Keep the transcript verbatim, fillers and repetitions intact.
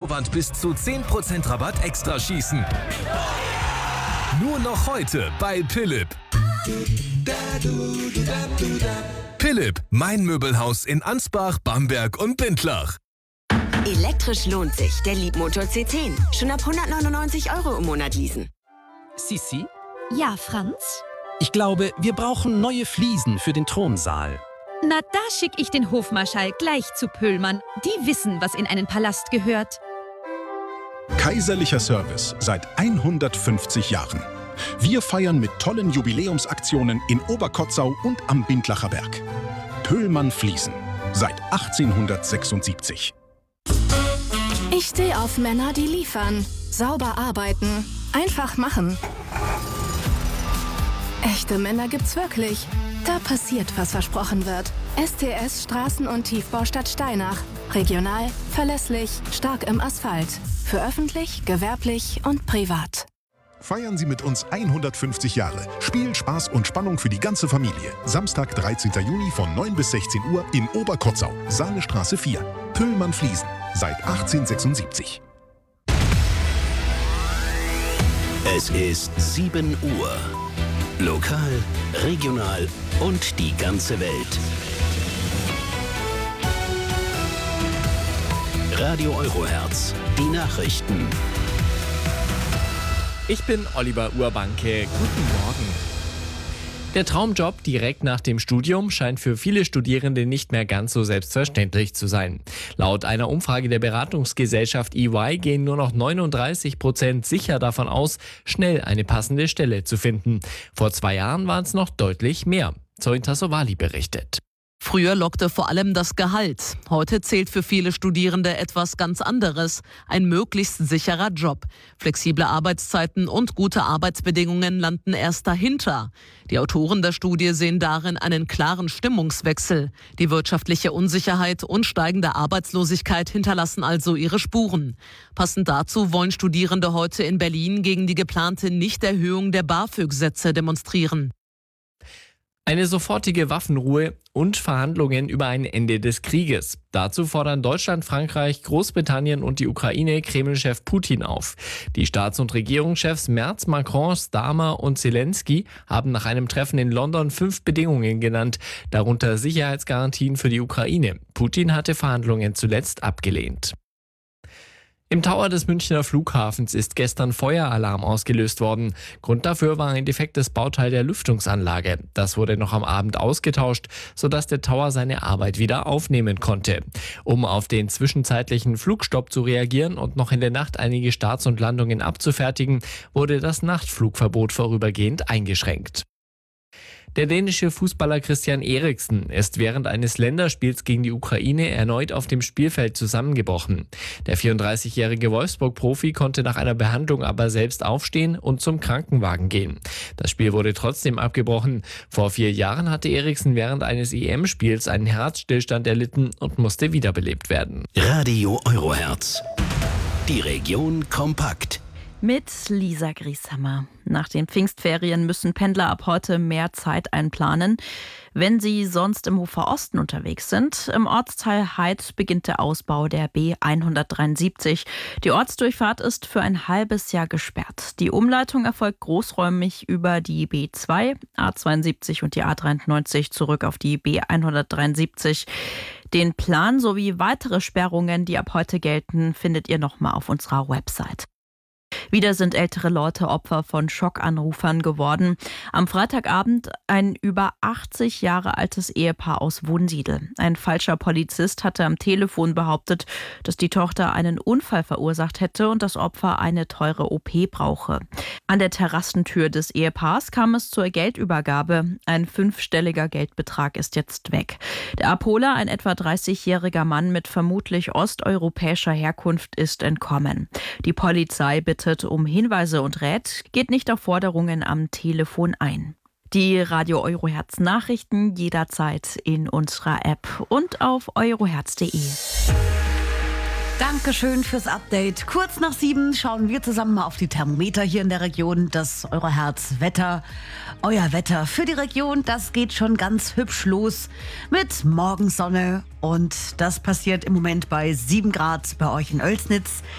Vorwand bis zu zehn Prozent Rabatt extra schießen. Nur noch heute bei Philipp. Philipp, mein Möbelhaus in Ansbach, Bamberg und Bindlach. Elektrisch lohnt sich. Der Leapmotor C zehn. Schon ab hundertneunundneunzig Euro im Monat leasen. Sissi? Ja, Franz? Ich glaube, wir brauchen neue Fliesen für den Thronsaal. Na, da schicke ich den Hofmarschall gleich zu Pöhlmann. Die wissen, was in einen Palast gehört. Kaiserlicher Service seit hundertfünfzig Jahren. Wir feiern mit tollen Jubiläumsaktionen in Oberkotzau und am Bindlacher Berg. Pöhlmann Fliesen. Seit achtzehnhundertsechsundsiebzig. Ich stehe auf Männer, die liefern. Sauber arbeiten. Einfach machen. Echte Männer gibt's wirklich. Da passiert, was versprochen wird. S T S Straßen- und Tiefbaustadt Steinach. Regional, verlässlich, stark im Asphalt. Für öffentlich, gewerblich und privat. Feiern Sie mit uns hundertfünfzig Jahre. Spiel, Spaß und Spannung für die ganze Familie. Samstag, dreizehnten Juni von neun bis sechzehn Uhr in Oberkotzau. Sahnestraße vier. Pöhlmann Fliesen. Seit achtzehnhundertsechsundsiebzig. Es ist sieben Uhr. Lokal, regional und die ganze Welt. Radio Eurohertz, die Nachrichten. Ich bin Oliver Urbanke. Guten Morgen. Der Traumjob direkt nach dem Studium scheint für viele Studierende nicht mehr ganz so selbstverständlich zu sein. Laut einer Umfrage der Beratungsgesellschaft E Y gehen nur noch neununddreißig Prozent sicher davon aus, schnell eine passende Stelle zu finden. Vor zwei Jahren waren es noch deutlich mehr. Zoe Tassovali berichtet. Früher lockte vor allem das Gehalt. Heute zählt für viele Studierende etwas ganz anderes. Ein möglichst sicherer Job. Flexible Arbeitszeiten und gute Arbeitsbedingungen landen erst dahinter. Die Autoren der Studie sehen darin einen klaren Stimmungswechsel. Die wirtschaftliche Unsicherheit und steigende Arbeitslosigkeit hinterlassen also ihre Spuren. Passend dazu wollen Studierende heute in Berlin gegen die geplante Nichterhöhung der BAföG-Sätze demonstrieren. Eine sofortige Waffenruhe und Verhandlungen über ein Ende des Krieges. Dazu fordern Deutschland, Frankreich, Großbritannien und die Ukraine Kreml-Chef Putin auf. Die Staats- und Regierungschefs Merz, Macron, Starmer und Zelensky haben nach einem Treffen in London fünf Bedingungen genannt, darunter Sicherheitsgarantien für die Ukraine. Putin hatte Verhandlungen zuletzt abgelehnt. Im Tower des Münchner Flughafens ist gestern Feueralarm ausgelöst worden. Grund dafür war ein defektes Bauteil der Lüftungsanlage. Das wurde noch am Abend ausgetauscht, sodass der Tower seine Arbeit wieder aufnehmen konnte. Um auf den zwischenzeitlichen Flugstopp zu reagieren und noch in der Nacht einige Starts und Landungen abzufertigen, wurde das Nachtflugverbot vorübergehend eingeschränkt. Der dänische Fußballer Christian Eriksen ist während eines Länderspiels gegen die Ukraine erneut auf dem Spielfeld zusammengebrochen. Der vierunddreißigjährige Wolfsburg-Profi konnte nach einer Behandlung aber selbst aufstehen und zum Krankenwagen gehen. Das Spiel wurde trotzdem abgebrochen. Vor vier Jahren hatte Eriksen während eines E M-Spiels einen Herzstillstand erlitten und musste wiederbelebt werden. Radio Eurohertz. Die Region kompakt. Mit Lisa Grieshammer. Nach den Pfingstferien müssen Pendler ab heute mehr Zeit einplanen, wenn sie sonst im Hofer Osten unterwegs sind. Im Ortsteil Heid beginnt der Ausbau der B hundertdreiundsiebzig. Die Ortsdurchfahrt ist für ein halbes Jahr gesperrt. Die Umleitung erfolgt großräumig über die B zwei, A zweiundsiebzig und die A dreiundneunzig zurück auf die B hundertdreiundsiebzig. Den Plan sowie weitere Sperrungen, die ab heute gelten, findet ihr nochmal auf unserer Website. Wieder sind ältere Leute Opfer von Schockanrufern geworden. Am Freitagabend ein über achtzig Jahre altes Ehepaar aus Wunsiedel. Ein falscher Polizist hatte am Telefon behauptet, dass die Tochter einen Unfall verursacht hätte und das Opfer eine teure O P brauche. An der Terrassentür des Ehepaars kam es zur Geldübergabe. Ein fünfstelliger Geldbetrag ist jetzt weg. Der Abholer, ein etwa dreißigjähriger Mann mit vermutlich osteuropäischer Herkunft, ist entkommen. Die Polizei bittet um Hinweise und rät, geht nicht auf Forderungen am Telefon ein. Die Radio Eurohertz Nachrichten jederzeit in unserer App und auf eurohertz punkt de. Dankeschön fürs Update. Kurz nach sieben schauen wir zusammen mal auf die Thermometer hier in der Region. Das Eurohertz-Wetter, euer Wetter für die Region, das geht schon ganz hübsch los mit Morgensonne. Und das passiert im Moment bei sieben Grad bei euch in Oelsnitz.